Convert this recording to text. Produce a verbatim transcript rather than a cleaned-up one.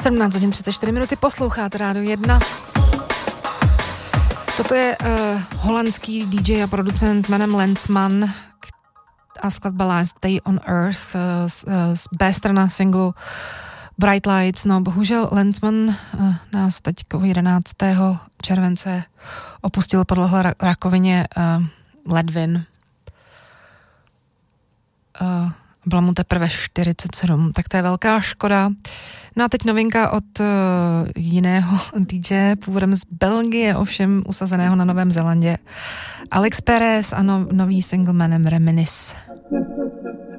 sedmnáct hodin třicet čtyři minuty, posloucháte Rádio jedna. Toto je uh, holandský D J a producent jménem Lensman a skladba Last Day on Earth uh, z, uh, z B strana singlu Bright Lights. No bohužel Lensman uh, nás teď jedenáctého července opustil, podlehl ra- rakovině uh, ledvin. Uh, Bylo mu teprve čtyřicet sedm, tak to je velká škoda. No a teď novinka od uh, jiného D J, původem z Belgie, ovšem usazeného na Novém Zélandě. Alex Perez a no, nový single jménem Reminisce.